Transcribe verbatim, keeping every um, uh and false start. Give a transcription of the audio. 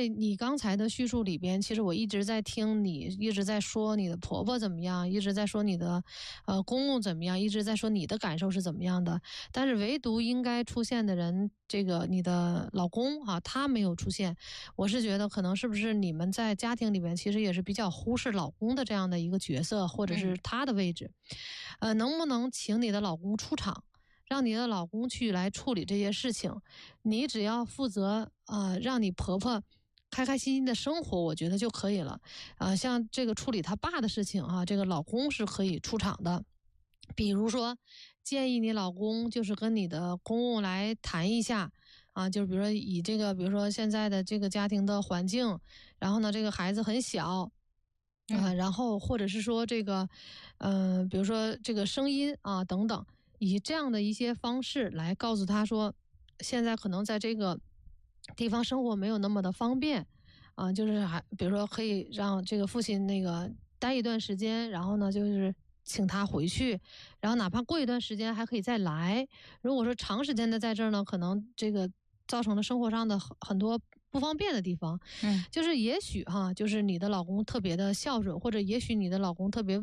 在你刚才的叙述里边，其实我一直在听你一直在说你的婆婆怎么样，一直在说你的呃公公怎么样，一直在说你的感受是怎么样的，但是唯独应该出现的人，这个你的老公啊，他没有出现。我是觉得可能是不是你们在家庭里面其实也是比较忽视老公的这样的一个角色，或者是他的位置。嗯、呃，能不能请你的老公出场？让你的老公去来处理这些事情，你只要负责呃让你婆婆开开心心的生活，我觉得就可以了。啊、呃，像这个处理他爸的事情啊，这个老公是可以出场的。比如说，建议你老公就是跟你的公公来谈一下啊，就是比如说以这个，比如说现在的这个家庭的环境，然后呢，这个孩子很小。啊、呃，然后或者是说这个，嗯、呃，比如说这个声音啊等等，以这样的一些方式来告诉他说，现在可能在这个地方生活没有那么的方便啊、呃，就是还比如说可以让这个父亲那个待一段时间，然后呢就是请他回去，然后哪怕过一段时间还可以再来。如果说长时间的在这儿呢，可能这个造成了生活上的很很多不方便的地方。 嗯， 就是也许哈，就是你的老公特别的孝顺，或者也许你的老公特别